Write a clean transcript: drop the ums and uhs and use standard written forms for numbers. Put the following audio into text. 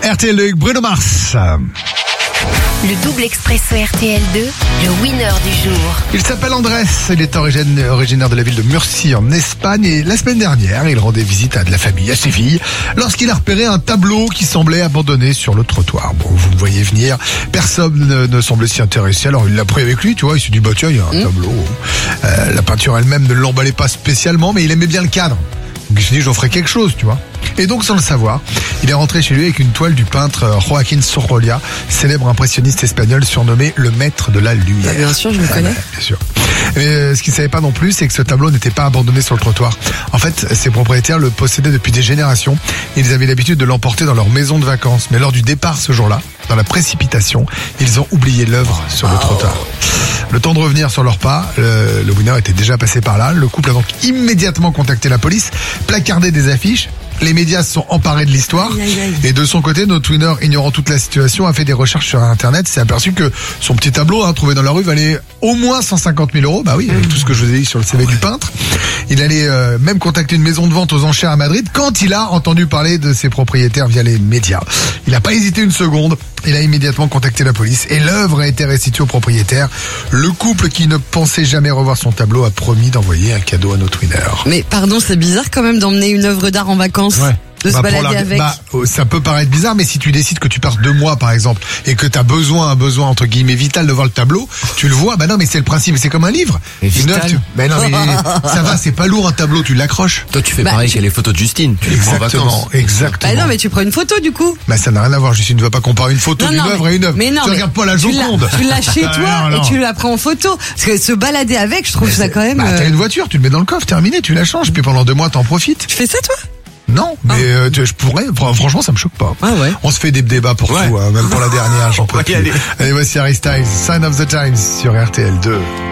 RTL2 avec Bruno Mars. Le double expresso RTL2, le winner du jour. Il s'appelle Andrés, il est originaire de la ville de Murcie en Espagne et la semaine dernière, il rendait visite à de la famille, à Séville, lorsqu'il a repéré un tableau qui semblait abandonné sur le trottoir. Bon, vous me voyez venir, personne ne semblait s'y intéresser, alors il l'a pris avec lui, tu vois, il s'est dit, bah tiens, il y a un tableau. La peinture elle-même ne l'emballait pas spécialement, mais il aimait bien le cadre. Donc il s'est dit, j'en ferai quelque chose, tu vois. Et donc, sans le savoir, il est rentré chez lui avec une toile du peintre Joaquín Sorolla, célèbre impressionniste espagnol surnommé le maître de la lumière. Bien sûr, je le connais. Bien sûr. Mais ce qu'il ne savait pas non plus, c'est que ce tableau n'était pas abandonné sur le trottoir. En fait, ses propriétaires le possédaient depuis des générations. Ils avaient l'habitude de l'emporter dans leur maison de vacances. Mais lors du départ ce jour-là, dans la précipitation, ils ont oublié l'œuvre sur le trottoir. Le temps de revenir sur leur pas, le winner était déjà passé par là. Le couple a donc immédiatement contacté la police, placardé des affiches. Les médias se sont emparés de l'histoire. Et de son côté, notre winner, ignorant toute la situation, a fait des recherches sur Internet. S'est aperçu que son petit tableau, trouvé dans la rue, valait au moins 150 000 euros. Bah oui, avec tout ce que je vous ai dit sur le CV du peintre. Il allait même contacter une maison de vente aux enchères à Madrid quand il a entendu parler de ses propriétaires via les médias. Il n'a pas hésité une seconde. Il a immédiatement contacté la police et l'œuvre a été restituée aux propriétaires. Le couple qui ne pensait jamais revoir son tableau a promis d'envoyer un cadeau à notre winner. Mais pardon, c'est bizarre quand même d'emmener une œuvre d'art en vacances. Ouais. De se balader avec. Ça peut paraître bizarre, mais si tu décides que tu pars 2 mois, par exemple, et que t'as un besoin, entre guillemets, vital de voir le tableau, tu le vois, bah non, mais c'est le principe, c'est comme un livre. Mais vital. Mais non, mais ça va, c'est pas lourd un tableau, tu l'accroches. Toi, tu fais pareil que les photos de Justine, tu les prends en vacances. Exactement. Bah non, mais tu prends une photo du coup. Bah ça n'a rien à voir, Justine ne va pas comparer une photo d'une œuvre et une œuvre. Mais non, tu regardes pas la Joconde. Tu l'as chez toi et tu la prends en photo. Parce que se balader avec, je trouve ça quand même. Bah t'as une voiture, tu le mets dans le coffre, terminé, tu la changes, puis pendant 2 mois t'en profites. Tu fais ça toi? Non, mais je pourrais. Franchement, ça me choque pas. Ah ouais. On se fait des débats pour tout, même pour la dernière. J'en peux plus. Allez, voici Harry Styles, Sign of the Times sur RTL2.